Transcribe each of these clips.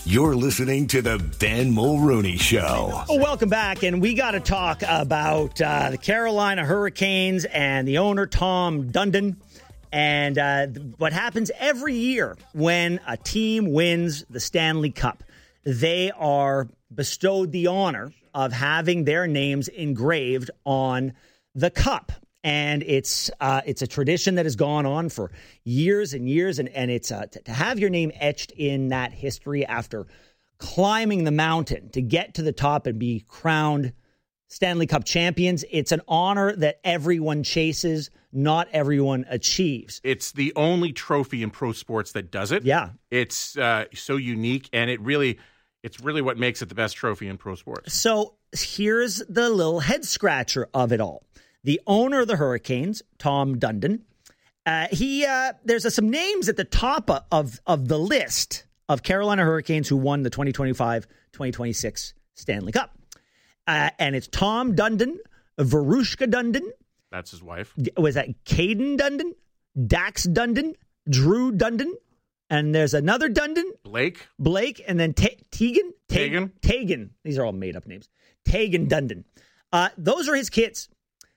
You're listening to the Ben Mulrooney Show. Well, welcome back, and we got to talk about the Carolina Hurricanes and the owner, Tom Dundon, and what happens every year when a team wins the Stanley Cup. They are bestowed the honor of having their names engraved on the cup. And it's a tradition that has gone on for years and years. And it's to have your name etched in that history after climbing the mountain to get to the top and be crowned Stanley Cup champions. It's an honor that everyone chases, not everyone achieves. It's the only trophy in pro sports that does it. Yeah. It's so unique, and it's really what makes it the best trophy in pro sports. So here's the little head scratcher of it all. The owner of the Hurricanes, Tom Dundon, there's some names at the top of the list of Carolina Hurricanes who won the 2025-2026 Stanley Cup. And it's Tom Dundon, Verushka Dundon. That's his wife. Was that Caden Dundon, Dax Dundon, Drew Dundon, and there's another Dundon. Blake, and then Tegan. These are all made-up names. Tegan Dundon. Those are his kids.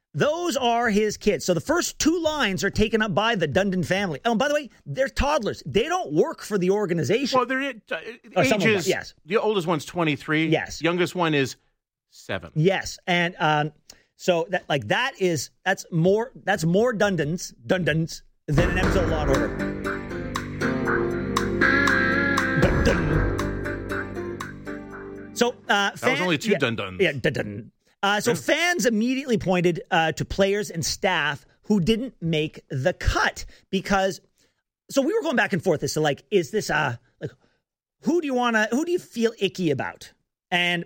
So the first two lines are taken up by the Dundon family. Oh, and by the way, they're toddlers. They don't work for the organization. Well, they're ages. Yes. The oldest one's 23. Yes. Youngest one is 7. Yes. And so that's more Dundons than an episode of Law and Order. So that was only 2 Dundons. Yeah, Dundon. So fans immediately pointed to players and staff who didn't make the cut so we were going back and forth as to is this who do you feel icky about? And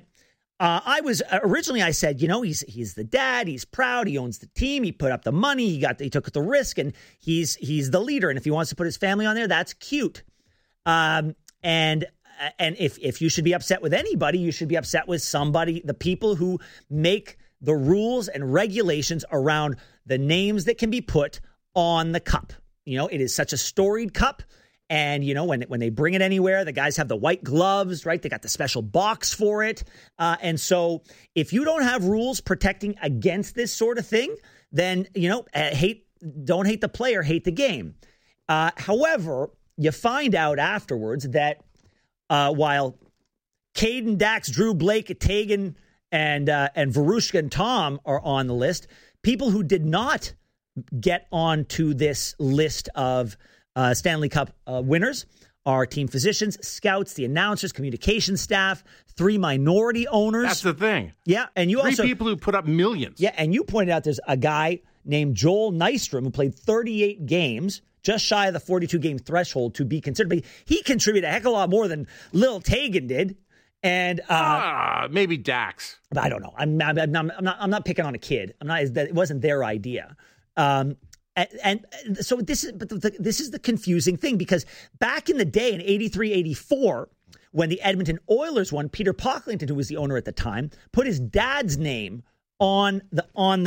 I said, he's the dad, he's proud, he owns the team, he put up the money, he took the risk, and he's the leader. And if he wants to put his family on there, that's cute. And if you should be upset with anybody, you should be upset with the people who make the rules and regulations around the names that can be put on the cup. It is such a storied cup. And, when they bring it anywhere, the guys have the white gloves, right? They got the special box for it. And so if you don't have rules protecting against this sort of thing, then, don't hate the player, hate the game. However, you find out afterwards that while Caden, Dax, Drew, Blake, Tegan, and Verushka and Tom are on the list, people who did not get onto this list of Stanley Cup winners are team physicians, scouts, the announcers, communication staff, 3 minority owners. That's the thing. Yeah, and 3 people who put up millions. Yeah, and you pointed out there's a guy named Joel Nystrom who played 38 games, just shy of the 42-game threshold to be considered. But he contributed a heck of a lot more than Lil Tegan did. And maybe Dax. I don't know. I'm not picking on a kid. It wasn't their idea. And so this is the confusing thing, because back in the day in 83-84, when the Edmonton Oilers won, Peter Pocklington, who was the owner at the time, put his dad's name on the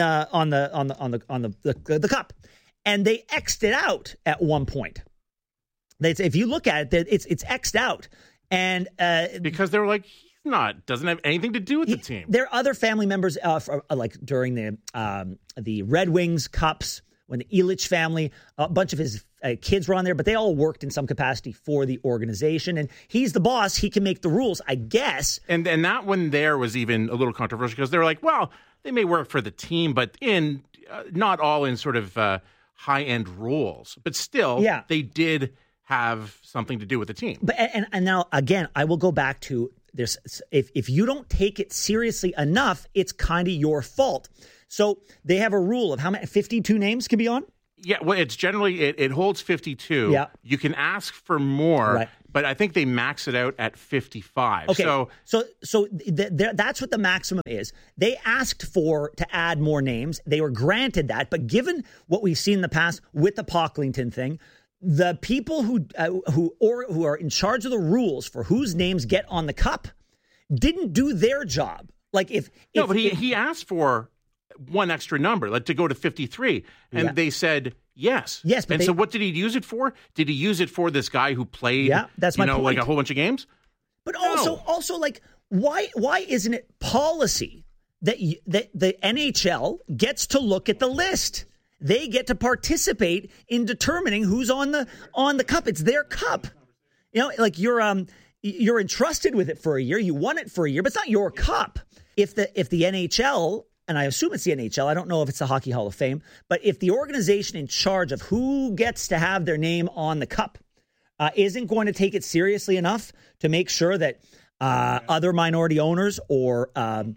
cup. And they X'd it out at one point. If you look at it, it's X'd out. And because they were like, doesn't have anything to do with the team. There are other family members, during the Red Wings Cups, when the Ilitch family, a bunch of his kids were on there, but they all worked in some capacity for the organization. And he's the boss. He can make the rules, I guess. And that one there was even a little controversial, because they were like, well, they may work for the team, but not all in sort of high-end roles. But still, they did have something to do with the team. But and now, again, I will go back to this. If you don't take it seriously enough, it's kind of your fault. So they have a rule of how many 52 names can be on? Yeah, well, it's generally, it holds 52. Yeah. You can ask for more, right, but I think they max it out at 55. Okay, so that's what the maximum is. They asked to add more names. They were granted that, but given what we've seen in the past with the Pocklington thing, the people who are in charge of the rules for whose names get on the cup didn't do their job. But he asked for one extra number, like to go to 53, and they said yes. Yes, but so what did he use it for? Did he use it for this guy who played? Yeah, that's my point. Like a whole bunch of games. But also, like, why isn't it policy that the NHL gets to look at the list? They get to participate in determining who's on the cup. It's their cup. You know, like you're entrusted with it for a year. You won it for a year, but it's not your cup. If the NHL, and I assume it's the NHL, I don't know if it's the Hockey Hall of Fame, but if the organization in charge of who gets to have their name on the cup isn't going to take it seriously enough to make sure that other minority owners or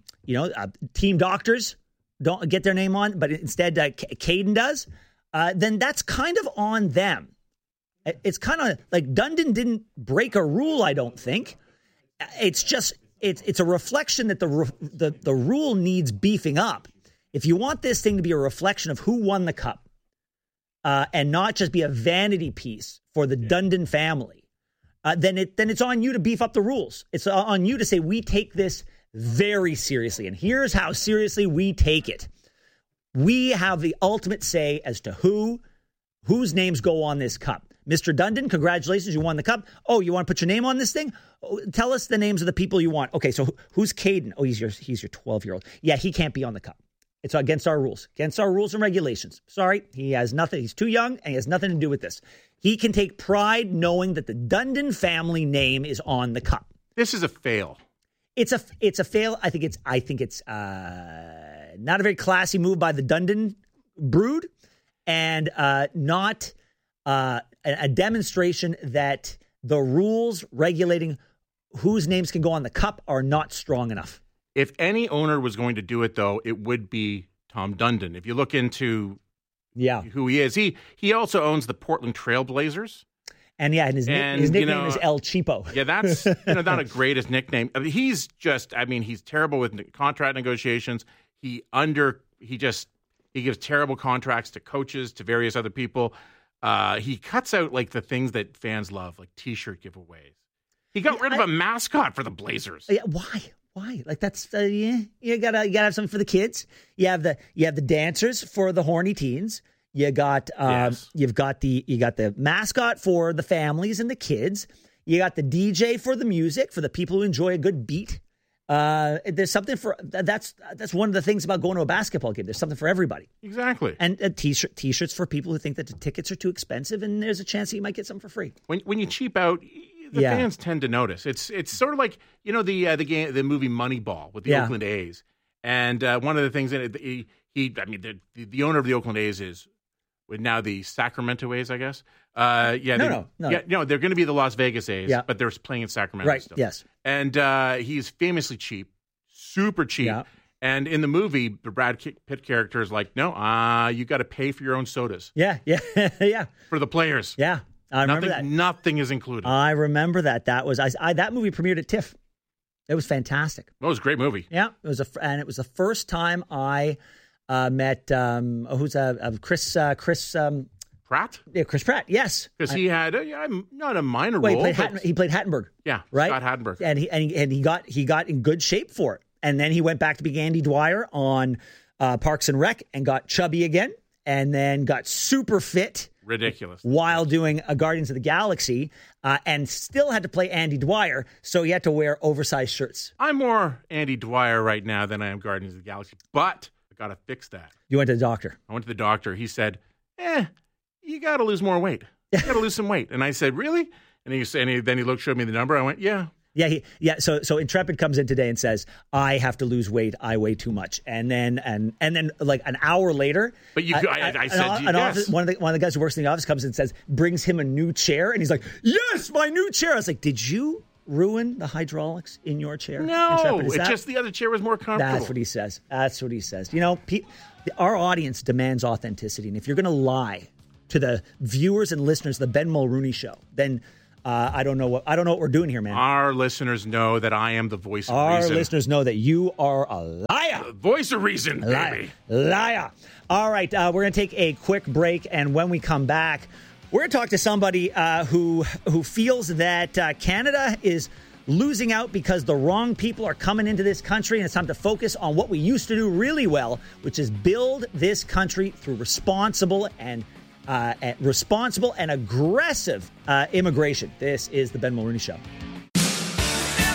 team doctors don't get their name on, but instead Caden does, then that's kind of on them. It's kind of like Dundon didn't break a rule, I don't think. It's just it's a reflection that the rule needs beefing up. If you want this thing to be a reflection of who won the cup and not just be a vanity piece for the Dundon family, then it's on you to beef up the rules. It's on you to say we take this very seriously, and here's how seriously we take it. We have the ultimate say as to whose names go on this cup. Mr. Dundon, congratulations, you won the cup. Oh, you want to put your name on this thing? Oh, tell us the names of the people you want. Okay, so who's Caden? Oh, he's your 12-year-old. Yeah, he can't be on the cup. It's against our rules and regulations. Sorry, he has nothing. He's too young, and he has nothing to do with this. He can take pride knowing that the Dundon family name is on the cup. This is a fail. It's a fail. I think it's not a very classy move by the Dundon brood, and not a demonstration that the rules regulating whose names can go on the cup are not strong enough. If any owner was going to do it, though, it would be Tom Dundon. If you look into who he is, he also owns the Portland Trail Blazers. And his nickname is El Cheapo. Yeah, that's not a greatest nickname. I mean, he's terrible with contract negotiations. He gives terrible contracts to coaches, to various other people. He cuts out like the things that fans love, like T-shirt giveaways. He got rid of a mascot for the Blazers. Yeah, why? Like that's you gotta have something for the kids. You have the dancers for the horny teens. You got you've got the mascot for the families and the kids. You got the DJ for the music for the people who enjoy a good beat. There's something for that's one of the things about going to a basketball game. There's something for everybody. Exactly. And t-shirts for people who think that the tickets are too expensive, and there's a chance that you might get something for free. When you cheap out, the fans tend to notice. It's sort of like the movie Moneyball with the Oakland A's, and one of the things in it, the owner of the Oakland A's is now the Sacramento A's, I guess. No. They're going to be the Las Vegas A's, but they're playing in Sacramento. Right. Still. Yes. And he's famously cheap, super cheap. Yeah. And in the movie, the Brad Pitt character is like, no, you got to pay for your own sodas. Yeah. For the players. Yeah. I remember that. Nothing is included. I remember that. That was that movie premiered at TIFF. It was fantastic. It was a great movie. Yeah. It was the first time I met Chris Pratt? Yeah, Chris Pratt, yes. Because he had not a minor role. He played Hattenberg. Yeah, right? Scott Hattenberg. And he got in good shape for it. And then he went back to being Andy Dwyer on Parks and Rec and got chubby again, and then got super fit. Ridiculous. While doing Guardians of the Galaxy, and still had to play Andy Dwyer, so he had to wear oversized shirts. I'm more Andy Dwyer right now than I am Guardians of the Galaxy, but I got to fix that. You went to the doctor? I went to the doctor. He said, you got to lose more weight. You got to lose some weight. And I said, really? And then he showed me the number. I went, yeah. Yeah. So Intrepid comes in today and says, I have to lose weight. I weigh too much. And then like an hour later, but I said, yes. One of the guys who works in the office comes and says, brings him a new chair. And he's like, yes, my new chair. I was like, did you ruin the hydraulics in your chair? No, it's just the other chair was more comfortable. That's what he says. You know, our audience demands authenticity. And if you're going to lie to the viewers and listeners of the Ben Mulrooney Show, then I don't know what we're doing here, man. Our listeners know that I am the voice of reason. Our listeners know that you are a liar. The voice of reason, baby. Liar. All right, we're going to take a quick break, and when we come back, we're going to talk to somebody who feels that Canada is losing out because the wrong people are coming into this country, and it's time to focus on what we used to do really well, which is build this country through responsible and aggressive immigration. This is the Ben Mulrooney Show.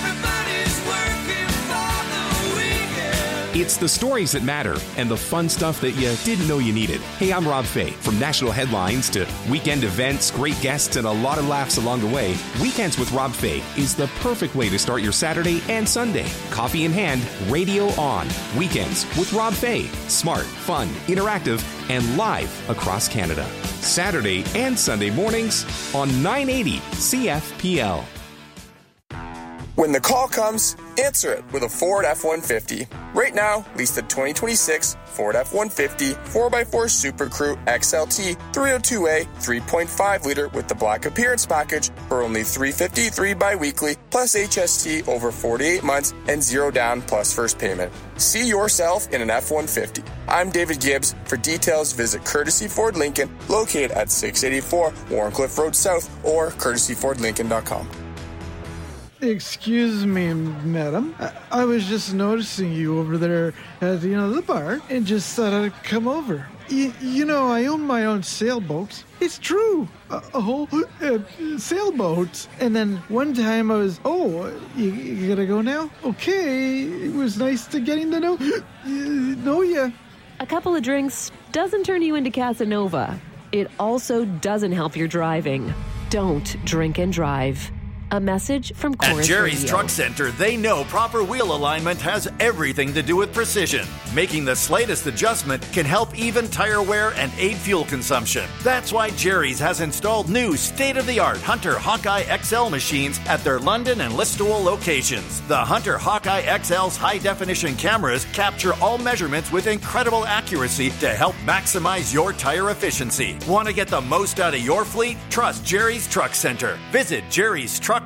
It's the stories that matter and the fun stuff that you didn't know you needed. Hey, I'm Rob Fay. From national headlines to weekend events, great guests, and a lot of laughs along the way, Weekends with Rob Fay is the perfect way to start your Saturday and Sunday. Coffee in hand, radio on. Weekends with Rob Fay. Smart, fun, interactive, and live across Canada. Saturday and Sunday mornings on 980 CFPL. When the call comes, answer it with a Ford F-150. Right now, lease the 2026 Ford F-150 4x4 Super Crew XLT 302A 3.5-liter with the Black Appearance Package for only $353 bi-weekly, plus HST over 48 months and 0 down plus first payment. See yourself in an F-150. I'm David Gibbs. For details, visit Courtesy Ford Lincoln, located at 684 Warncliffe Road South or courtesyfordlincoln.com. Excuse me, madam. I was just noticing you over there at the bar and just thought I'd come over. I own my own sailboat. It's true. A whole sailboat. And then one time I was, you gotta go now? Okay. It was nice to getting to know you. A couple of drinks doesn't turn you into Casanova. It also doesn't help your driving. Don't drink and drive. A message from Chorus At Jerry's Radio. Truck Center, they know proper wheel alignment has everything to do with precision. Making the slightest adjustment can help even tire wear and aid fuel consumption. That's why Jerry's has installed new state-of-the-art Hunter Hawkeye XL machines at their London and Listowel locations. The Hunter Hawkeye XL's high-definition cameras capture all measurements with incredible accuracy to help maximize your tire efficiency. Want to get the most out of your fleet? Trust Jerry's Truck Center. Visit jerrystrucks.com.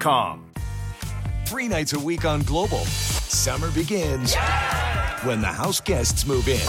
3 nights a week on Global. Summer begins when the house guests move in.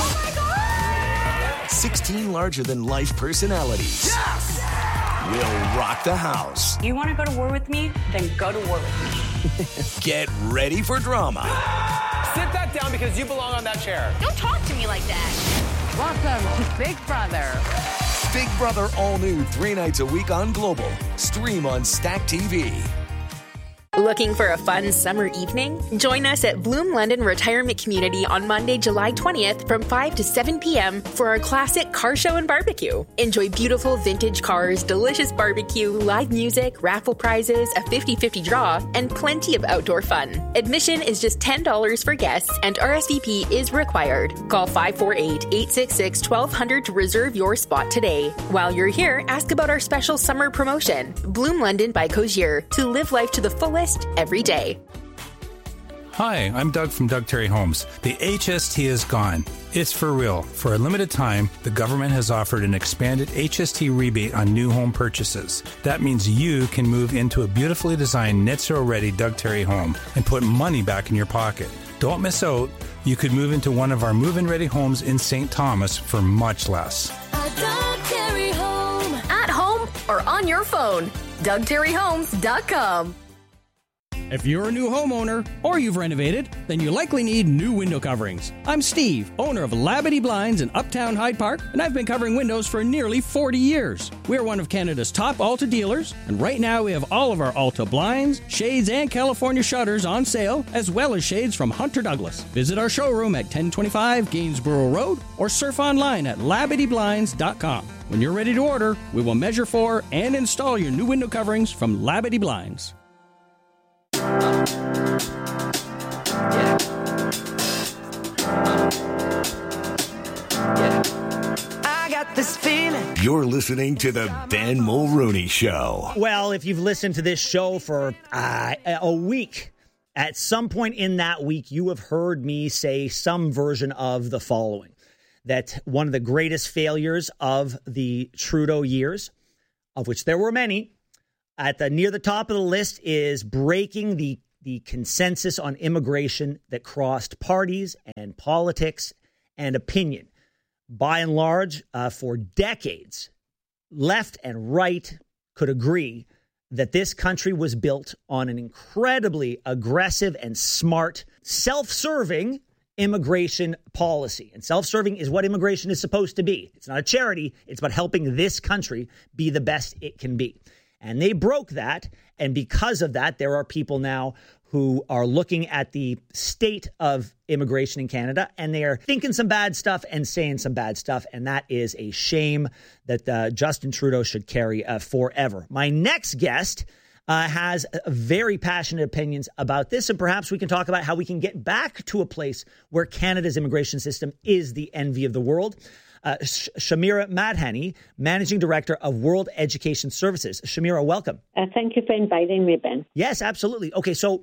16 larger-than-life personalities will rock the house. You want to go to war with me? Then go to war with me. Get ready for drama. Sit that down because you belong on that chair. Don't talk to me like that. Welcome to Big Brother. Big Brother all new 3 nights a week on Global. Stream on Stack TV. Looking for a fun summer evening? Join us at Bloom London Retirement Community on Monday, July 20th from 5 to 7 p.m. for our classic car show and barbecue. Enjoy beautiful vintage cars, delicious barbecue, live music, raffle prizes, a 50-50 draw, and plenty of outdoor fun. Admission is just $10 for guests and RSVP is required. Call 548-866-1200 to reserve your spot today. While you're here, ask about our special summer promotion. Bloom London by Cozier, to live life to the fullest every day. Hi, I'm Doug from Doug Terry Homes. The HST is gone. It's for real. For a limited time, the government has offered an expanded HST rebate on new home purchases. That means you can move into a beautifully designed net zero ready Doug Terry home and put money back in your pocket. Don't miss out. You could move into one of our move-in ready homes in St. Thomas for much less. A Doug Terry home. At home or on your phone. DougTerryHomes.com. If you're a new homeowner or you've renovated, then you likely need new window coverings. I'm Steve, owner of Labadee Blinds in Uptown Hyde Park, and I've been covering windows for nearly 40 years. We're one of Canada's top Alta dealers, and right now we have all of our Alta blinds, shades, and California shutters on sale, as well as shades from Hunter Douglas. Visit our showroom at 1025 Gainsborough Road or surf online at LabadeeBlinds.com. When you're ready to order, we will measure for and install your new window coverings from Labadee Blinds. I got this feeling. You're listening to the Ben Mulrooney Show. Well, if you've listened to this show for a week, at some point in that week, you have heard me say some version of the following. That one of the greatest failures of the Trudeau years, of which there were many, near the top of the list is breaking the consensus on immigration that crossed parties and politics and opinion. By and large, for decades, left and right could agree that this country was built on an incredibly aggressive and smart, self-serving immigration policy. And self-serving is what immigration is supposed to be. It's not a charity. It's about helping this country be the best it can be. And they broke that. And because of that, there are people now who are looking at the state of immigration in Canada, and they are thinking some bad stuff and saying some bad stuff. And that is a shame that Justin Trudeau should carry forever. My next guest has very passionate opinions about this, and perhaps we can talk about how we can get back to a place where Canada's immigration system is the envy of the world. Shamira Madhani, Managing Director of World Education Services. Shamira, welcome. Thank you for inviting me, Ben. Yes, absolutely. Okay, so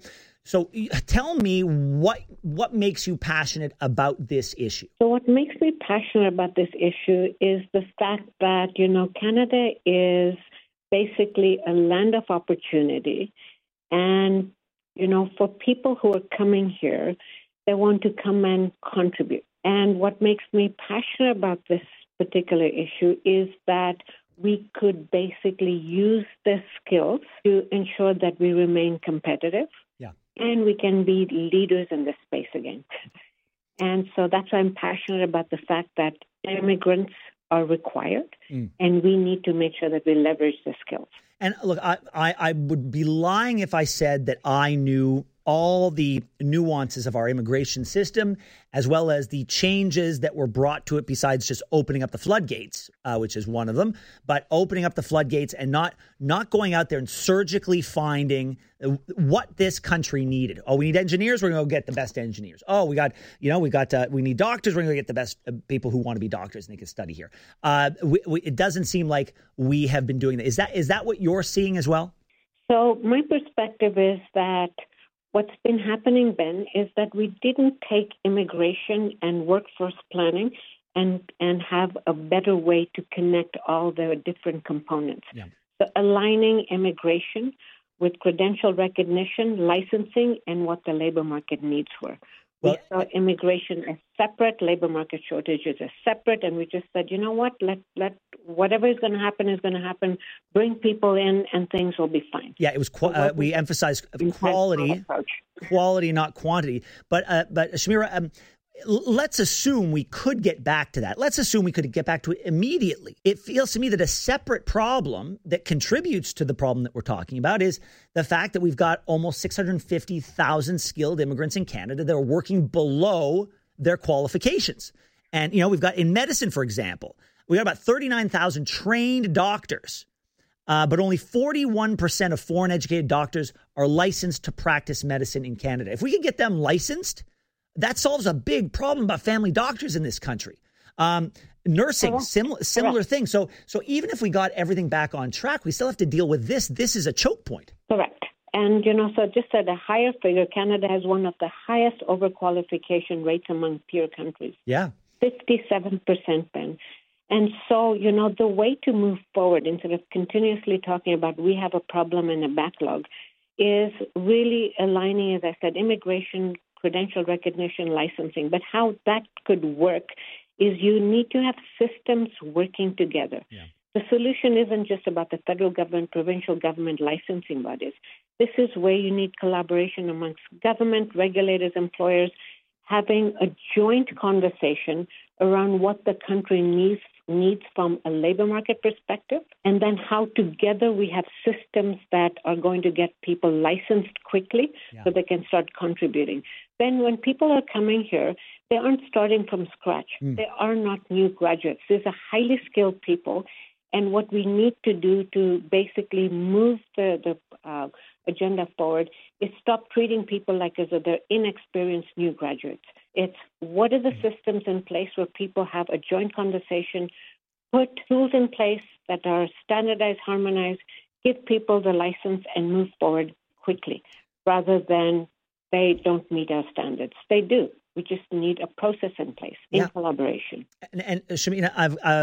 tell me what makes you passionate about this issue? So what makes me passionate about this issue is the fact that, Canada is basically a land of opportunity. And, for people who are coming here, they want to come and contribute. And what makes me passionate about this particular issue is that we could basically use the skills to ensure that we remain competitive. Yeah. And we can be leaders in this space again. And so that's why I'm passionate about the fact that immigrants are required, and we need to make sure that we leverage the skills. And look, I would be lying if I said that I knew all the nuances of our immigration system, as well as the changes that were brought to it besides just opening up the floodgates, which is one of them, but opening up the floodgates and not going out there and surgically finding what this country needed. Oh, we need engineers. We're going to go get the best engineers. Oh, we need doctors. We're going to get the best people who want to be doctors and they can study here. It doesn't seem like we have been doing that. Is that what you're seeing as well? So my perspective is that what's been happening, Ben, is that we didn't take immigration and workforce planning and have a better way to connect all the different components. Yeah. So aligning immigration with credential recognition, licensing, and what the labor market needs were. We saw immigration as separate, labor market shortages as separate, and we just said, you know what, let whatever is going to happen is going to happen. Bring people in, and things will be fine. Yeah, it was. We emphasized quality, not quantity. But Shamira, let's assume we could get back to that. Let's assume we could get back to it immediately. It feels to me that a separate problem that contributes to the problem that we're talking about is the fact that we've got almost 650,000 skilled immigrants in Canada that are working below their qualifications. And, we've got in medicine, for example, we got about 39,000 trained doctors, but only 41% of foreign educated doctors are licensed to practice medicine in Canada. If we could get them licensed, that solves a big problem about family doctors in this country. Nursing, similar thing. So even if we got everything back on track, we still have to deal with this. This is a choke point. Correct. And, so just at a higher figure, Canada has one of the highest overqualification rates among peer countries. Yeah. 57%, Ben. And so, the way to move forward instead of continuously talking about we have a problem and a backlog is really aligning, as I said, immigration, credential recognition, licensing. But how that could work is you need to have systems working together. Yeah. The solution isn't just about the federal government, provincial government licensing bodies. This is where you need collaboration amongst government, regulators, employers, having a joint conversation around what the country needs from a labor market perspective, and then how together we have systems that are going to get people licensed quickly so they can start contributing. Then when people are coming here, they aren't starting from scratch. They are not new graduates. These are highly skilled people. And what we need to do to basically move the agenda forward is stop treating people like as if they're inexperienced new graduates. It's what are the systems in place where people have a joint conversation, put tools in place that are standardized, harmonized, give people the license and move forward quickly rather than they don't meet our standards. They do. We just need a process in place in collaboration. And Shamira,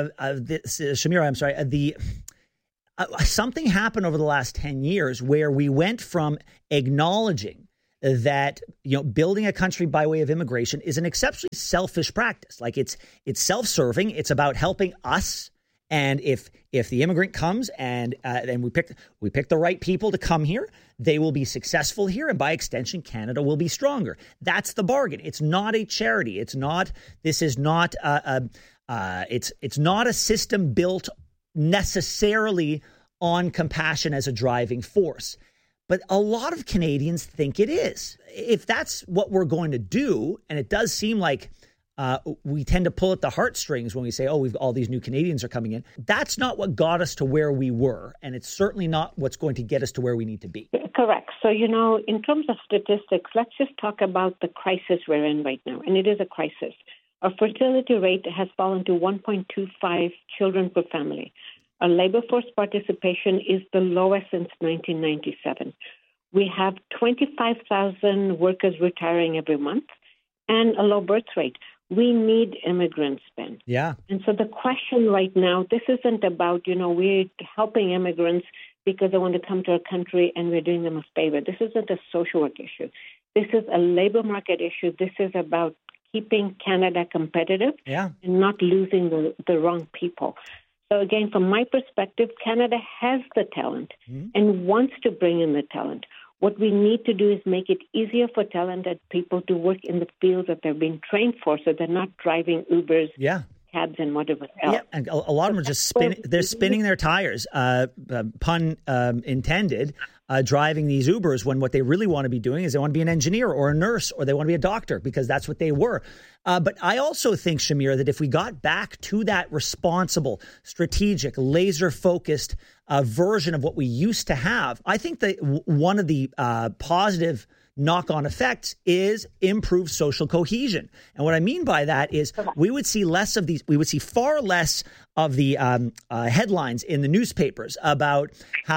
I'm sorry. Something happened over the last 10 years where we went from acknowledging that building a country by way of immigration is an exceptionally selfish practice. Like it's self-serving. It's about helping us. And if the immigrant comes and we pick the right people to come here, they will be successful here, and by extension, Canada will be stronger. That's the bargain. It's not a charity. It's not. This is not. It's not a system built necessarily on compassion as a driving force. But a lot of Canadians think it is. If that's what we're going to do, and it does seem like we tend to pull at the heartstrings when we say, oh, all these new Canadians are coming in. That's not what got us to where we were, and it's certainly not what's going to get us to where we need to be. Correct. So, in terms of statistics, let's just talk about the crisis we're in right now, and it is a crisis. Our fertility rate has fallen to 1.25 children per family. Our labor force participation is the lowest since 1997. We have 25,000 workers retiring every month and a low birth rate. We need immigrants, Ben. Yeah. And so the question right now, this isn't about, we're helping immigrants because they want to come to our country and we're doing them a favor. This isn't a social work issue. This is a labor market issue. This is about keeping Canada competitive and not losing the wrong people. So again, from my perspective, Canada has the talent and wants to bring in the talent. What we need to do is make it easier for talented people to work in the fields that they're being trained for, so they're not driving Ubers, cabs, and whatever else. Yeah, and a lot of them are just spinning their tires, pun intended, driving these Ubers when what they really want to be doing is they want to be an engineer or a nurse or they want to be a doctor because that's what they were. But I also think, Shamir, that if we got back to that responsible, strategic, laser-focused version of what we used to have, I think that one of the positive knock-on effects is improved social cohesion. And what I mean by that is we would see less of these, we would see far less of the headlines in the newspapers about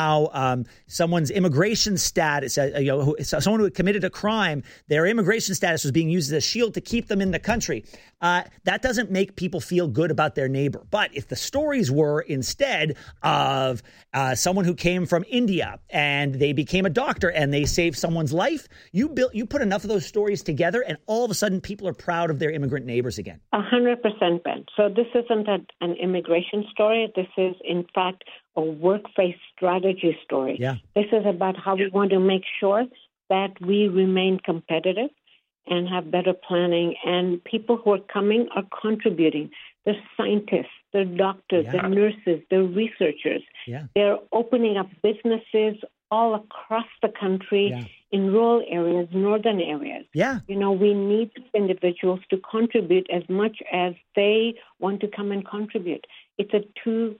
how someone's immigration status, someone who had committed a crime, their immigration status was being used as a shield to keep them in the country. That doesn't make people feel good about their neighbor. But if the stories were instead of someone who came from India and they became a doctor and they saved someone's life, you put enough of those stories together and all of a sudden people are proud of their immigrant neighbors again. 100%, Ben. So this isn't an immigration story. This is, in fact, a workplace strategy story. Yeah. This is about how we want to make sure that we remain competitive and have better planning. And people who are coming are contributing. They're scientists, they're doctors, they're nurses, they're researchers. Yeah. They're opening up businesses all across the country in rural areas, northern areas. Yeah. We need individuals to contribute as much as they want to come and contribute. It's a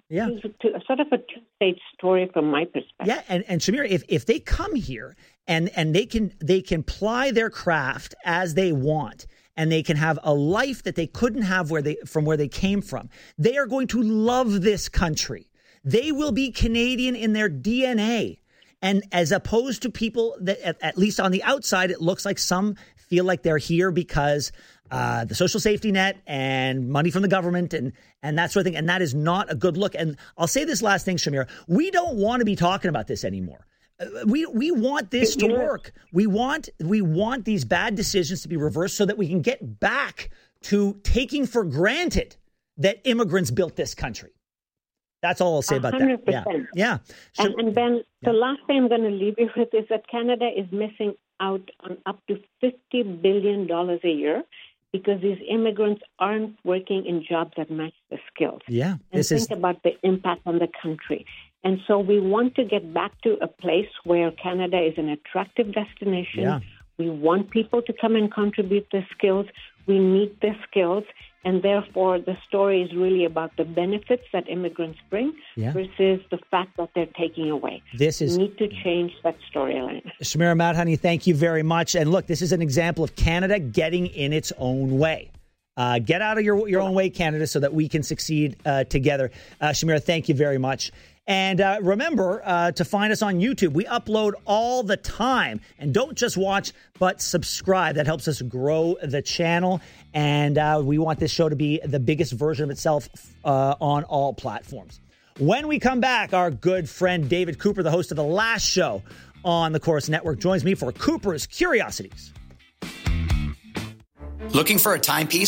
sort of a two-stage story from my perspective. Yeah, and Shamir, if they come here and they can ply their craft as they want, and they can have a life that they couldn't have from where they came from, they are going to love this country. They will be Canadian in their DNA. And as opposed to people that, at least on the outside, it looks like some feel like they're here because the social safety net and money from the government and that sort of thing. And that is not a good look. And I'll say this last thing, Shamir. We don't want to be talking about this anymore. We want this to work. We want these bad decisions to be reversed so that we can get back to taking for granted that immigrants built this country. That's all I'll say about 100%. that. Yeah. And Ben, the last thing I'm going to leave you with is that Canada is missing out on up to $50 billion a year because these immigrants aren't working in jobs that match the skills. Yeah. And think about the impact on the country. And so we want to get back to a place where Canada is an attractive destination. Yeah. We want people to come and contribute their skills. We need their skills. And therefore, the story is really about the benefits that immigrants bring versus the fact that they're taking away. We need to change that storyline. Shamira Madhani, thank you very much. And look, this is an example of Canada getting in its own way. Get out of your own way, Canada, so that we can succeed together. Shamira, thank you very much. And remember to find us on YouTube. We upload all the time. And don't just watch, but subscribe. That helps us grow the channel. And we want this show to be the biggest version of itself on all platforms. When we come back, our good friend David Cooper, the host of The Last Show on the Corus Network, joins me for Cooper's Curiosities. Looking for a timepiece